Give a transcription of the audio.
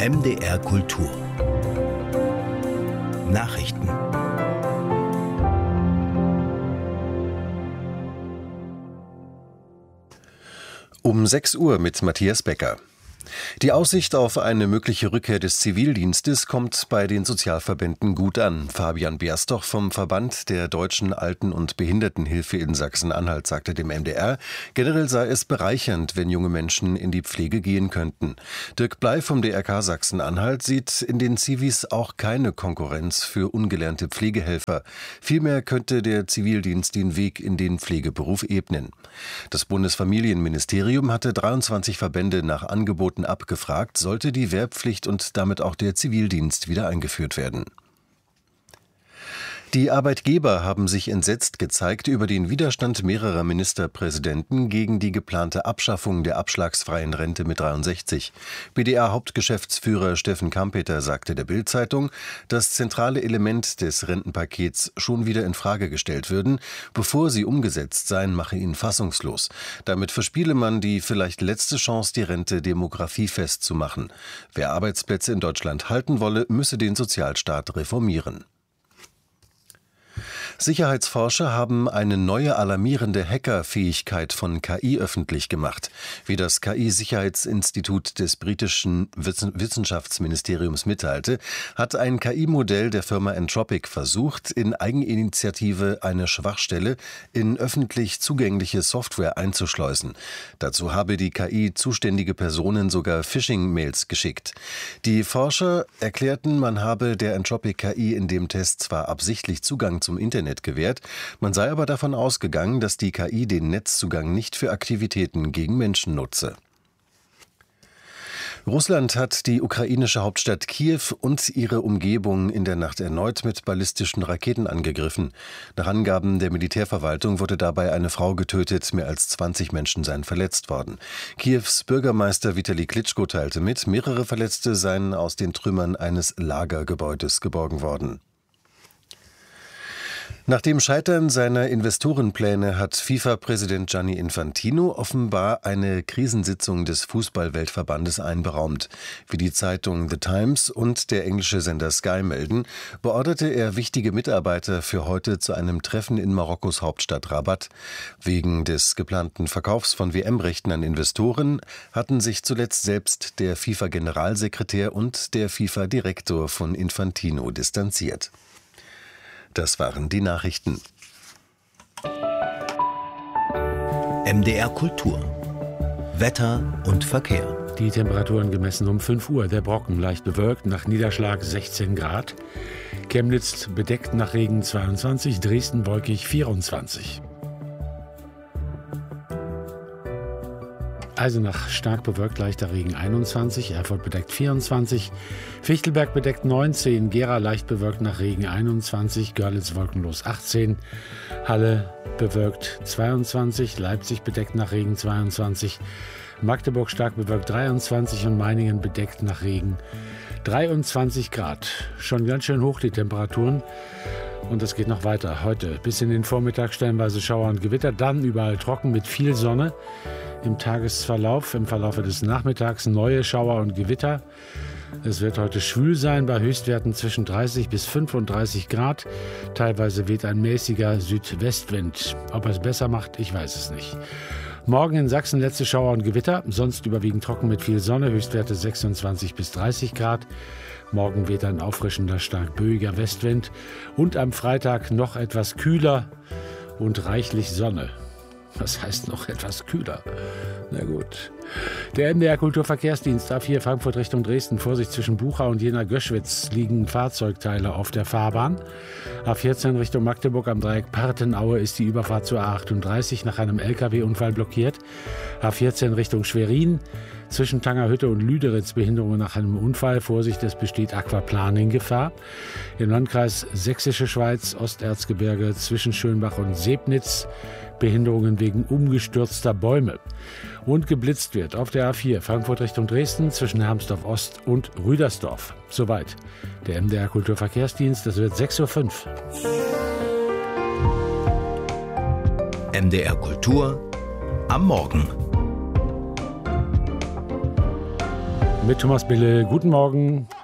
MDR Kultur Nachrichten. Um 6 Uhr mit Matthias Becker. Die Aussicht auf eine mögliche Rückkehr des Zivildienstes kommt bei den Sozialverbänden gut an. Fabian Beersdorf vom Verband der Deutschen Alten- und Behindertenhilfe in Sachsen-Anhalt sagte dem MDR, generell sei es bereichernd, wenn junge Menschen in die Pflege gehen könnten. Dirk Bley vom DRK Sachsen-Anhalt sieht in den Zivis auch keine Konkurrenz für ungelernte Pflegehelfer. Vielmehr könnte der Zivildienst den Weg in den Pflegeberuf ebnen. Das Bundesfamilienministerium hatte 23 Verbände nach Angeboten abgefragt, sollte die Wehrpflicht und damit auch der Zivildienst wieder eingeführt werden. Die Arbeitgeber haben sich entsetzt gezeigt über den Widerstand mehrerer Ministerpräsidenten gegen die geplante Abschaffung der abschlagsfreien Rente mit 63. BDA-Hauptgeschäftsführer Steffen Kampeter sagte der Bild-Zeitung, das zentrale Element des Rentenpakets schon wieder in Frage gestellt würden. Bevor sie umgesetzt seien, mache ihn fassungslos. Damit verspiele man die vielleicht letzte Chance, die Rente demografiefest zu machen. Wer Arbeitsplätze in Deutschland halten wolle, müsse den Sozialstaat reformieren. Sicherheitsforscher haben eine neue alarmierende Hackerfähigkeit von KI öffentlich gemacht. Wie das KI-Sicherheitsinstitut des britischen Wissenschaftsministeriums mitteilte, hat ein KI-Modell der Firma Anthropic versucht, in Eigeninitiative eine Schwachstelle in öffentlich zugängliche Software einzuschleusen. Dazu habe die KI zuständige Personen sogar Phishing-Mails geschickt. Die Forscher erklärten, man habe der Anthropic KI in dem Test zwar absichtlich Zugang zum Internet gewährt, man sei aber davon ausgegangen, dass die KI den Netzzugang nicht für Aktivitäten gegen Menschen nutze. Russland hat die ukrainische Hauptstadt Kiew und ihre Umgebung in der Nacht erneut mit ballistischen Raketen angegriffen. Nach Angaben der Militärverwaltung wurde dabei eine Frau getötet, mehr als 20 Menschen seien verletzt worden. Kiews Bürgermeister Vitali Klitschko teilte mit, mehrere Verletzte seien aus den Trümmern eines Lagergebäudes geborgen worden. Nach dem Scheitern seiner Investorenpläne hat FIFA-Präsident Gianni Infantino offenbar eine Krisensitzung des Fußball-Weltverbandes einberaumt. Wie die Zeitung The Times und der englische Sender Sky melden, beorderte er wichtige Mitarbeiter für heute zu einem Treffen in Marokkos Hauptstadt Rabat. Wegen des geplanten Verkaufs von WM-Rechten an Investoren hatten sich zuletzt selbst der FIFA-Generalsekretär und der FIFA-Direktor von Infantino distanziert. Das waren die Nachrichten. MDR Kultur Wetter und Verkehr. Die Temperaturen gemessen um 5 Uhr. Der Brocken leicht bewölkt, nach Niederschlag 16 Grad. Chemnitz bedeckt nach Regen 22, Dresden wolkig 24. Eisenach stark bewölkt, leichter Regen 21, Erfurt bedeckt 24, Fichtelberg bedeckt 19, Gera leicht bewölkt nach Regen 21, Görlitz wolkenlos 18, Halle bewölkt 22, Leipzig bedeckt nach Regen 22, Magdeburg stark bewölkt 23 und Meiningen bedeckt nach Regen 23 Grad. Schon ganz schön hoch die Temperaturen. Und es geht noch weiter. Heute bis in den Vormittag stellenweise Schauer und Gewitter, dann überall trocken mit viel Sonne. Im Tagesverlauf, im Verlaufe des Nachmittags neue Schauer und Gewitter. Es wird heute schwül sein, bei Höchstwerten zwischen 30 bis 35 Grad. Teilweise weht ein mäßiger Südwestwind. Ob er es besser macht, ich weiß es nicht. Morgen in Sachsen letzte Schauer und Gewitter, sonst überwiegend trocken mit viel Sonne, Höchstwerte 26 bis 30 Grad. Morgen weht ein auffrischender, stark böiger Westwind und am Freitag noch etwas kühler und reichlich Sonne. Was heißt noch etwas kühler? Na gut. Der MDR Kulturverkehrsdienst A4 Frankfurt Richtung Dresden. Vorsicht zwischen Buchau und Jena-Göschwitz liegen Fahrzeugteile auf der Fahrbahn. A14 Richtung Magdeburg am Dreieck Partenaue ist die Überfahrt zur A38 nach einem LKW-Unfall blockiert. A14 Richtung Schwerin. Zwischen Tangerhütte und Lüderitz Behinderungen nach einem Unfall. Vorsicht, es besteht Aquaplaning-Gefahr. Im Landkreis Sächsische Schweiz, Osterzgebirge zwischen Schönbach und Sebnitz. Behinderungen wegen umgestürzter Bäume. Und geblitzt wird auf der A4 Frankfurt Richtung Dresden zwischen Hermsdorf Ost und Rüdersdorf. Soweit der MDR Kulturverkehrsdienst. Das wird 6.05 Uhr. MDR Kultur am Morgen. mit Thomas Bille. Guten Morgen.